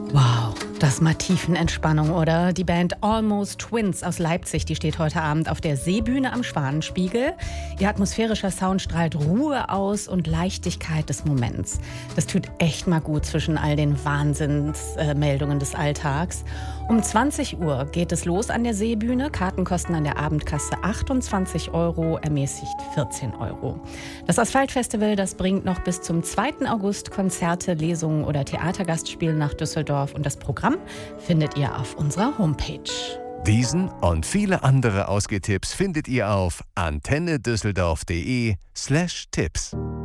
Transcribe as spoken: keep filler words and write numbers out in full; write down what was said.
Wow, das ist mal Tiefenentspannung, oder? Die Band Almost Twins aus Leipzig, die steht heute Abend auf der Seebühne am Schwanenspiegel. Ihr atmosphärischer Sound strahlt Ruhe aus und Leichtigkeit des Moments. Das tut echt mal gut zwischen all den Wahnsinnsmeldungen des Alltags. Um zwanzig Uhr geht es los an der Seebühne. Karten kosten an der Abendkasse achtundzwanzig Euro, ermäßigt vierzehn Euro. Das Asphaltfestival, das bringt noch bis zum zweiten August Konzerte, Lesungen oder Theatergastspiele nach Düsseldorf. Und das Programm findet ihr auf unserer Homepage. Diesen und viele andere Ausgehtipps findet ihr auf antennedüsseldorf.de slash Tipps.